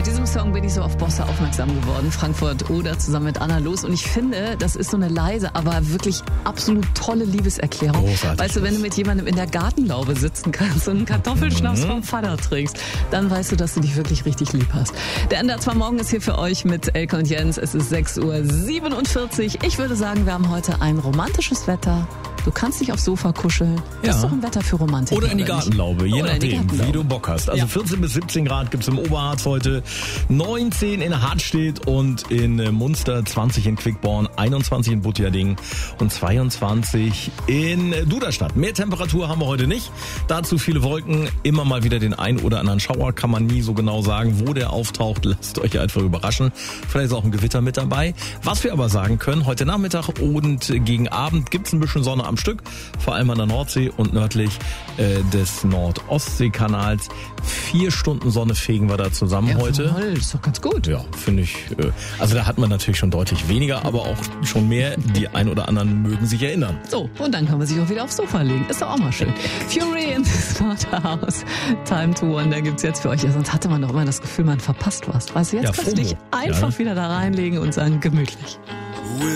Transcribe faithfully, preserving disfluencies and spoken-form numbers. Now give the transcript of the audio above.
Mit diesem Song bin ich so auf Bosse aufmerksam geworden. Frankfurt oder zusammen mit Anna Los. Und ich finde, das ist so eine leise, aber wirklich absolut tolle Liebeserklärung. Großartig. Weißt du, wenn du mit jemandem in der Gartenlaube sitzen kannst und einen Kartoffelschnaps Mhm. vom Vater trinkst, dann weißt du, dass du dich wirklich richtig lieb hast. Der N D R zwei Morgen ist hier für euch mit Elke und Jens. Es ist sechs Uhr siebenundvierzig. Ich würde sagen, wir haben heute ein romantisches Wetter. Du kannst dich aufs Sofa kuscheln. Das Ja. ist doch ein Wetter für Romantik. Oder in die Gartenlaube, je Oder in die nachdem, Gartenlaube. wie du Bock hast. Also Ja. vierzehn bis siebzehn Grad gibt's im Oberharz heute, neunzehn in Hartstedt und in Munster, zwanzig in Quickborn, einundzwanzig in Butjading und zweiundzwanzig in Duderstadt. Mehr Temperatur haben wir heute nicht. Dazu viele Wolken, immer mal wieder den ein oder anderen Schauer, kann man nie so genau sagen, wo der auftaucht. Lasst euch einfach überraschen. Vielleicht ist auch ein Gewitter mit dabei. Was wir aber sagen können, heute Nachmittag und gegen Abend gibt's ein bisschen Sonne am Stück, vor allem an der Nordsee und nördlich äh, des Nord-Ostsee-Kanals. Vier Stunden Sonne fegen wir da zusammen Ja, heute. Voll, ist doch ganz gut. Ja, finde ich. Äh, also da hat man natürlich schon deutlich weniger, aber auch schon mehr. Die ein oder anderen mögen sich erinnern. So, und dann kann man sich auch wieder aufs Sofa legen. Ist doch auch mal schön. Fury in the Slaughterhouse. Time to Wonder gibt's jetzt für euch. Ja, sonst hatte man doch immer das Gefühl, man verpasst was. Weißt du, jetzt Ja, kannst du dich FOMO. einfach Ja. wieder da reinlegen und sagen, gemütlich.